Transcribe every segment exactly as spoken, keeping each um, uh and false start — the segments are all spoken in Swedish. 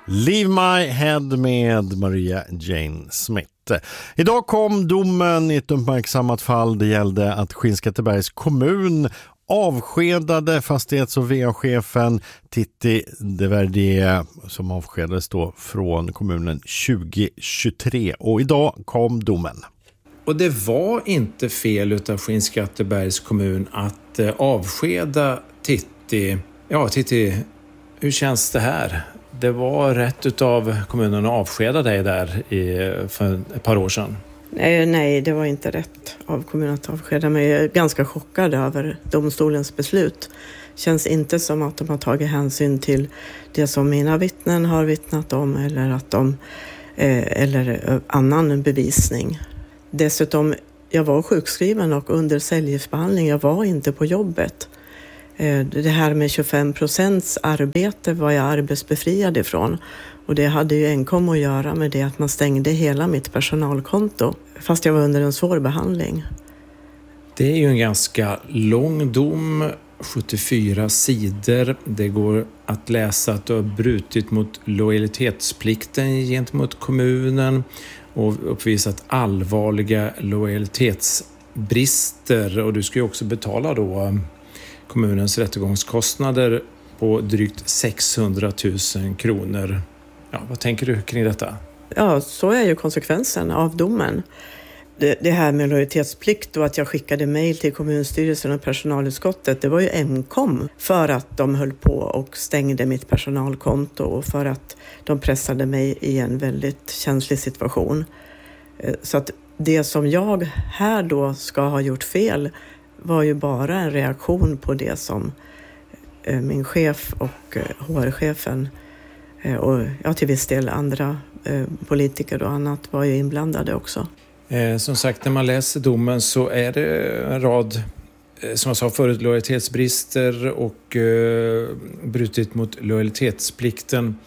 Leave My Head med Maria Jane Smith. Idag kom domen i ett uppmärksammat fall. Det gällde att Skinnskattebergs kommun avskedade fastighets- och V A-chefen Titti Deverdier som avskedades då från kommunen tjugo tjugotre. Och idag kom domen. Och det var inte fel utav Skinnskattebergs kommun att eh, avskeda Titti. Ja, Titti, hur känns det här? Det var rätt utav kommunen att avskeda dig där i, för ett par år sedan. Nej, nej, det var inte rätt av kommunen att avskeda mig. Jag är ganska chockad över domstolens beslut. Känns inte som att de har tagit hänsyn till det som mina vittnen har vittnat om eller, att de, eh, eller annan bevisning. Dessutom, jag var sjukskriven och under cellgiftsbehandling. Jag var inte på jobbet. Det här med tjugofem procents arbete var jag arbetsbefriad ifrån. Och det hade ju enkom att göra med det att man stängde hela mitt personalkonto. Fast jag var under en svår behandling. Det är ju en ganska lång dom, sjuttiofyra sidor. Det går att läsa att du har brutit mot lojalitetsplikten gentemot kommunen och uppvisat allvarliga lojalitetsbrister. Och du ska ju också betala då kommunens rättegångskostnader på drygt sexhundratusen kronor. Ja, vad tänker du kring detta? Ja, så är ju konsekvensen av domen. Det, det här med lojalitetsplikt och att jag skickade mejl till kommunstyrelsen och personalutskottet, det var ju enkom för att de höll på och stängde mitt personalkonto och för att de pressade mig i en väldigt känslig situation. Så att det som jag här då ska ha gjort fel var ju bara en reaktion på det som min chef och H R-chefen och ja, till viss del andra politiker och annat var ju inblandade också. Eh, som sagt, när man läser domen så är det en rad, eh, som jag sa förut, lojalitetsbrister och eh, brutit mot lojalitetsplikten.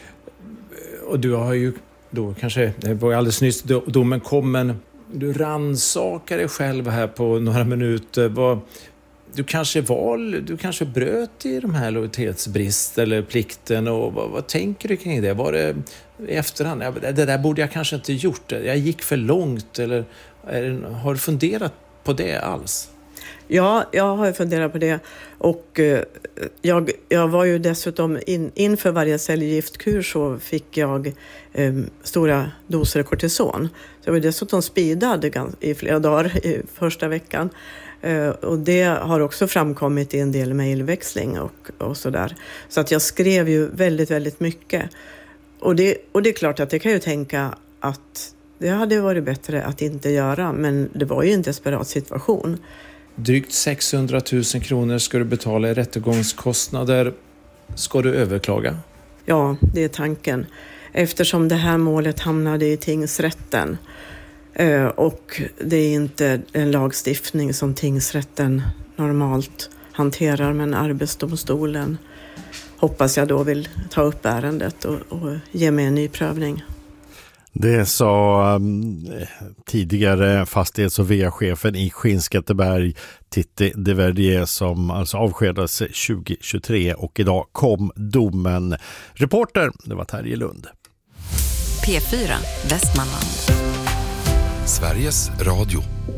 Och du har ju då kanske, det var ju alldeles nyss domen kom, men du rannsakar dig själv här på några minuter. Vad, du kanske var, du kanske bröt i de här lojalitetsbrist eller plikten och vad, vad tänker du kring det? Var det i efterhand? Ja, det där borde jag kanske inte gjort. Jag gick för långt eller är, har du funderat på det alls? Ja, jag har funderat på det och eh, jag, jag var ju dessutom in, inför varje cellgiftkurs så fick jag eh, stora doser kortison. Så jag var dessutom speedad i flera dagar i första veckan. Uh, och det har också framkommit i en del mejlväxling och, och sådär. Så att jag skrev ju väldigt, väldigt mycket. Och det, och det är klart att jag kan ju tänka att det hade varit bättre att inte göra. Men det var ju en desperat situation. Drygt sexhundratusen kronor ska du betala i rättegångskostnader. Ska du överklaga? Ja, det är tanken. Eftersom det här målet hamnade i tingsrätten. Uh, och det är inte en lagstiftning som tingsrätten normalt hanterar, men Arbetsdomstolen hoppas jag då vill ta upp ärendet och, och ge mig en ny prövning. Det sa um, tidigare fastighets- och V A-chefen i Skinnskatteberg Titti Deverdier som alltså avskedades tjugo tjugotre och idag kom domen. Reporter, det var Terje Lund. P fyra, Västmanland. Sveriges Radio.